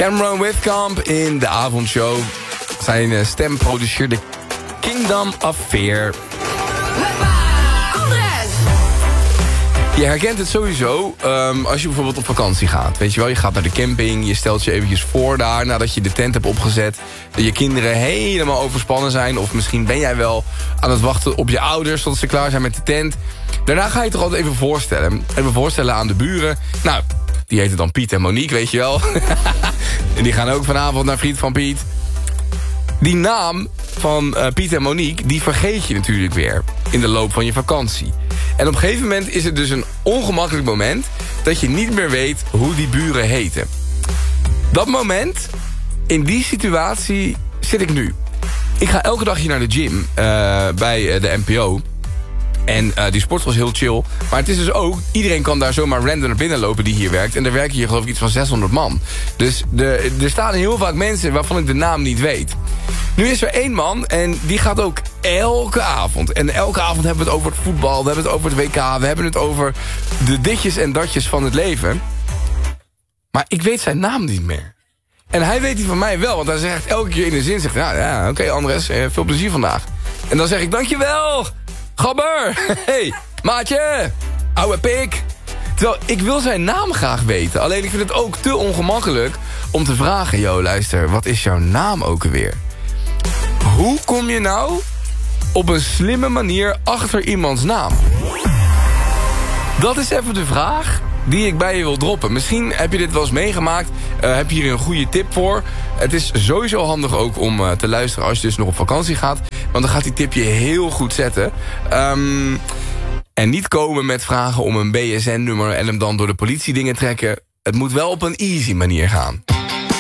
Cameron Whitcomb in de avondshow. Zijn stem produceerde Kingdom of Fear. Je herkent het sowieso als je bijvoorbeeld op vakantie gaat. Weet je wel, je gaat naar de camping, je stelt je eventjes voor daar... nadat je de tent hebt opgezet, dat je kinderen helemaal overspannen zijn... of misschien ben jij wel aan het wachten op je ouders tot ze klaar zijn met de tent. Daarna ga je toch altijd even voorstellen. Even voorstellen aan de buren. Nou, die heten dan Piet en Monique, weet je wel. En die gaan ook vanavond naar Vriend van Piet. Die naam van Piet en Monique, die vergeet je natuurlijk weer in de loop van je vakantie. En op een gegeven moment is het dus een ongemakkelijk moment... dat je niet meer weet hoe die buren heten. Dat moment, in die situatie zit ik nu. Ik ga elke dag hier naar de gym bij de NPO... En die sport was heel chill. Maar het is dus ook, iedereen kan daar zomaar random naar binnen lopen die hier werkt. En er werken hier geloof ik iets van 600 man. Dus er staan heel vaak mensen waarvan ik de naam niet weet. Nu is er één man en die gaat ook elke avond. En elke avond hebben we het over het voetbal, we hebben het over het WK... we hebben het over de ditjes en datjes van het leven. Maar ik weet zijn naam niet meer. En hij weet die van mij wel, want hij zegt elke keer in de zin... zegt, ja, oké, Andres, veel plezier vandaag. En dan zeg ik, dankjewel... Gabber, hey, maatje, ouwe pik. Terwijl, ik wil zijn naam graag weten. Alleen ik vind het ook te ongemakkelijk om te vragen... Yo, luister, wat is jouw naam ook alweer? Hoe kom je nou op een slimme manier achter iemands naam? Dat is even de vraag die ik bij je wil droppen. Misschien heb je dit wel eens meegemaakt. Heb je hier een goede tip voor? Het is sowieso handig ook om te luisteren als je dus nog op vakantie gaat. Want dan gaat die tip je heel goed zetten. En niet komen met vragen om een BSN-nummer... en hem dan door de politie dingen trekken. Het moet wel op een easy manier gaan.